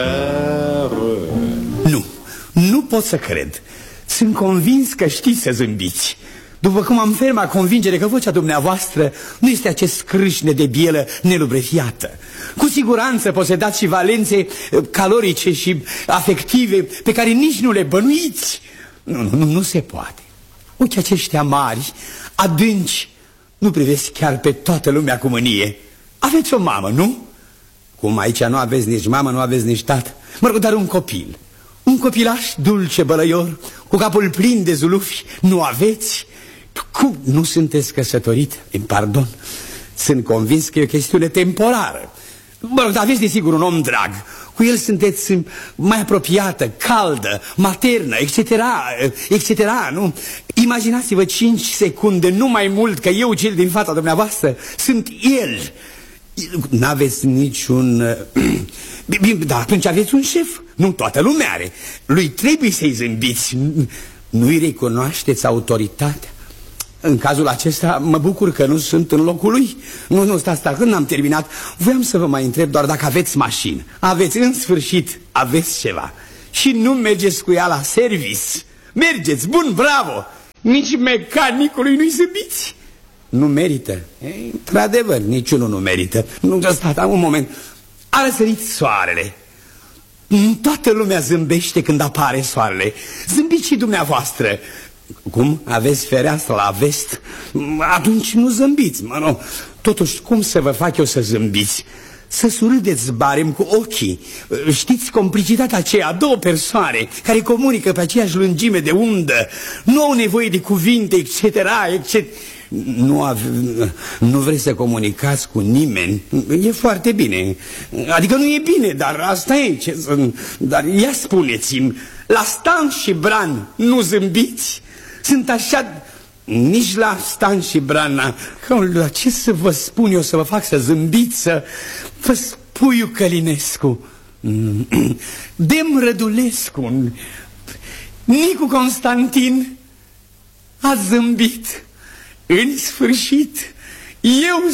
Nu pot să cred. Sunt convins că știți să zâmbiți. După cum am ferma convingere că vocea dumneavoastră nu este acest scrâșne de bielă nelubrefiată. Cu siguranță posedați și valențe calorice și afective pe care nici nu le bănuiți. Nu se poate. Ochii aceștia mari, adânci, nu privesc chiar pe toată lumea cu mânie. Aveți o mamă, nu? Cum aici nu aveți nici mamă, nu aveți nici tată. Mă rog, dar un copil. Un copilaș dulce bălăior, cu capul plin de zulufi, nu aveți? Cum nu sunteți căsătorit? Pardon, sunt convins că e o chestiune temporară. Mă rog, dar aveți desigur un om drag. Cu el sunteți mai apropiată, caldă, maternă, etc., nu? Imaginați-vă 5 secunde, nu mai mult, că eu, cel din fața dumneavoastră, sunt el. N-aveți niciun... Dar atunci aveți un șef. Nu toată lumea are. Lui trebuie să-i zâmbiți. Nu-i recunoașteți autoritatea. În cazul acesta mă bucur că nu sunt în locul lui. Nu, stați, când am terminat, voiam să vă mai întreb doar dacă aveți mașină. Aveți, în sfârșit, aveți ceva. Și nu mergeți cu ea la service. Mergeți, bun, bravo. Nici mecanicului nu-i zâmbiți. Nu merită. Într-adevăr, niciunul nu merită. Nu, stați, un moment. A răsărit soarele. Toată lumea zâmbește când apare soarele. Zâmbiți și dumneavoastră. Cum? Aveți fereastră la vest? Atunci nu zâmbiți, mă, nu. Totuși, cum să vă fac eu să zâmbiți? Să surâdeți barem cu ochii. Știți, complicitatea aceea, două persoane care comunică pe aceeași lungime de undă, nu au nevoie de cuvinte, etc. Nu vreți să comunicați cu nimeni? E foarte bine. Adică nu e bine, dar asta e. Dar ia spuneți-mi, la Stan și Bran nu zâmbiți? Sunt așa... Nici la Stan și Bran. La ce să vă spun eu, să vă fac să zâmbiți, să vă Puiu Călinescu, Dem Rădulescu, Nicu Constantin a zâmbit. În sfârșit, eu